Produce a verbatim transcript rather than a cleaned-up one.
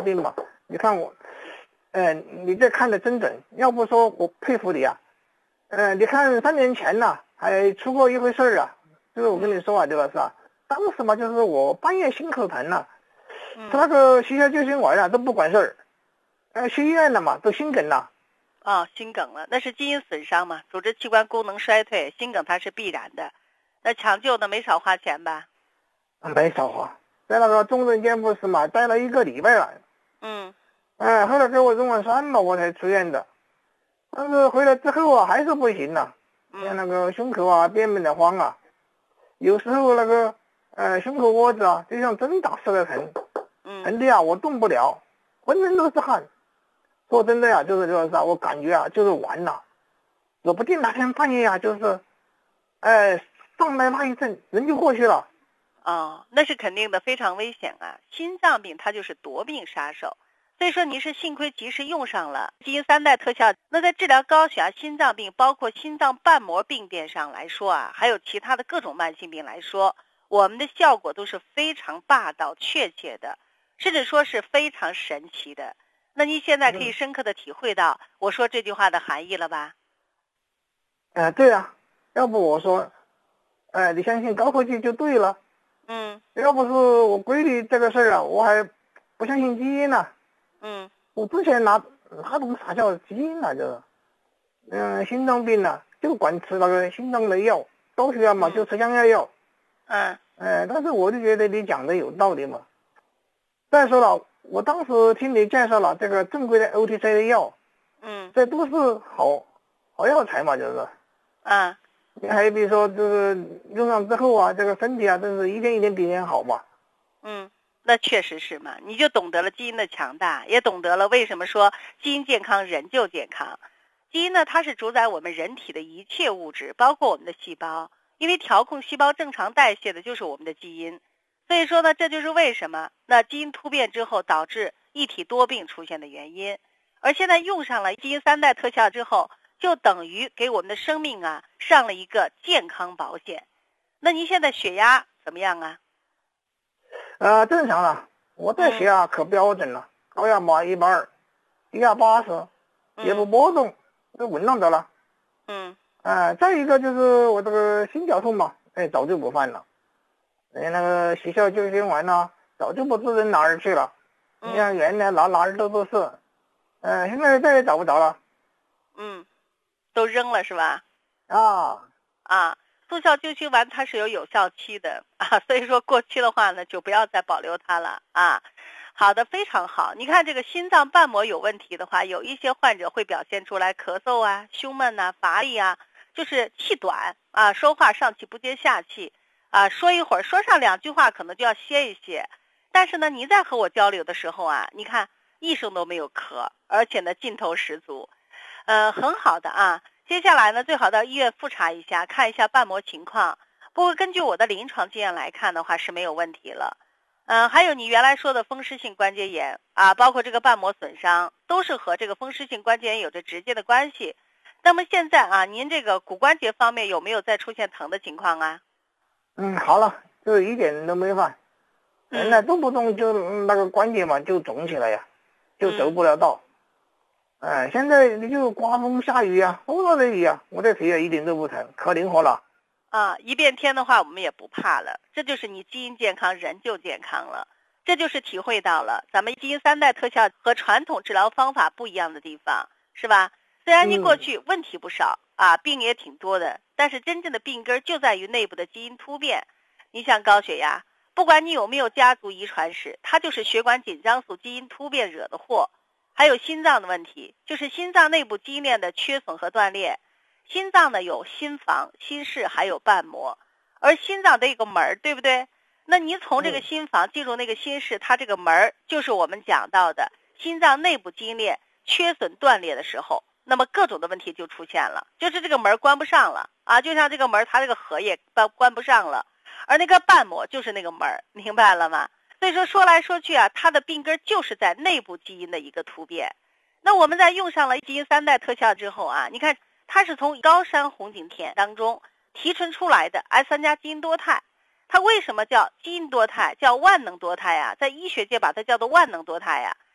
病嘛。你看我，呃，你这看的真准，要不说我佩服你啊。呃，你看三年前呢、啊，还出过一回事儿啊，就是我跟你说啊，对吧？是吧？当时嘛，就是我半夜心口疼了， 嗯， 他那个学校救心丸啊都不管事儿，呃，去医院了嘛，都心梗了。 哦，心梗了，那是基因损伤嘛，组织器官功能衰退，心梗它是必然的。那抢救的没少花钱吧？ 没少花，在那个重症监护室嘛，待了一个礼拜了。 嗯， 哎，后来给我用完酸嘛，我才出院的。但是回来之后啊，还是不行了，像那个胸口啊，变变的慌啊，有时候那个呃胸口窝子啊，就像针打似的疼， 嗯， 疼的呀，我动不了，浑身都是汗。说真的呀，就是就是啊，我感觉啊，就是完了，指不定哪天半夜啊，就是，哎，上来那一阵，人就过去了。 哦，那是肯定的，非常危险啊！心脏病它就是夺命杀手，所以说你是幸亏及时用上了基因三代特效。那在治疗高血压、心脏病，包括心脏瓣膜病变上来说啊，还有其他的各种慢性病来说，我们的效果都是非常霸道、确切的，甚至说是非常神奇的。那您现在可以深刻的体会到我说这句话的含义了吧？ 哎、呃，对啊，要不我说，哎、呃，你相信高科技就对了。 嗯， 要不是我闺女这个事儿啊，我还不相信基因呢、啊。 嗯， 我之前哪哪懂啥叫基因呢、啊？就是，嗯，心脏病呢、啊、就管吃那个心脏的药，高血压嘛、嗯、就吃降压药。 嗯， 哎，但是我就觉得你讲的有道理嘛。再说了，我当时听你介绍了这个正规的 O T C 的药， 嗯， 这都是好好药材嘛，就是。 嗯。 你还比如说，就是用上之后啊，这个身体啊，真是一天一天比一天好嘛。 嗯，那确实是嘛，你就懂得了基因的强大，也懂得了为什么说基因健康人就健康。基因呢，它是主宰我们人体的一切物质，包括我们的细胞，因为调控细胞正常代谢的就是我们的基因。所以说呢，这就是为什么那基因突变之后导致一体多病出现的原因。而现在用上了基因三代特效之后，就等于给我们的生命啊上了一个健康保险。那您现在血压怎么样啊？ 呃，正常了，我这血压可标准了，高压嘛一百二，低压八十，也不波动，都稳当的了。 嗯。 呃，再一个就是我这个心绞痛嘛，哎，早就不犯了。哎，那个学校救心丸呢，早就不知扔哪儿去了。你看原来哪哪儿都都是，呃，现在再也找不着了。 嗯。都扔了是吧？ 啊啊，速效救心丸它是有有效期的啊，所以说过期的话呢，就不要再保留它了啊。好的，非常好。你看这个心脏瓣膜有问题的话，有一些患者会表现出来咳嗽啊、胸闷啊、乏力啊，就是气短啊，说话上气不接下气啊，说一会儿说上两句话可能就要歇一歇。但是呢，您在和我交流的时候啊，你看一声都没有咳，而且呢劲头十足。呃，很好的啊。接下来呢，最好到医院复查一下，看一下瓣膜情况。不过根据我的临床经验来看的话，是没有问题了。嗯、呃，还有你原来说的风湿性关节炎啊，包括这个瓣膜损伤，都是和这个风湿性关节炎有着直接的关系。那么现在啊，您这个骨关节方面有没有再出现疼的情况啊？ 嗯，好了，就一点都没犯。嗯，那动不动就那个关节嘛就肿起来呀，就走不了道。嗯哎，现在你就刮风下雨啊，多大的雨啊，我这腿也一点都不疼，可灵活了。 啊，一变天的话，我们也不怕了，这就是你基因健康，人就健康了。这就是体会到了咱们基因三代特效和传统治疗方法不一样的地方，是吧？虽然你过去问题不少、嗯、啊，病也挺多的，但是真正的病根就在于内部的基因突变。你像高血压，不管你有没有家族遗传史，它就是血管紧张素基因突变惹的祸。还有心脏的问题，就是心脏内部基因链的缺损和断裂。心脏呢有心房、心室还有瓣膜，而心脏的一个门，对不对？那你从这个心房进入那个心室，它这个门就是我们讲到的心脏内部基因链缺损断裂的时候，那么各种的问题就出现了，就是这个门关不上了啊，就像这个门它这个合也关关不上了，而那个瓣膜就是那个门，明白了吗？所以说说来说去啊，它的病根就是在内部基因的一个突变。那我们在用上了基因三代特效之后啊，你看它是从高山红景天当中提纯出来的 S 三 加基因多肽。它为什么叫基因多肽，叫万能多肽啊？在医学界把它叫做万能多肽啊，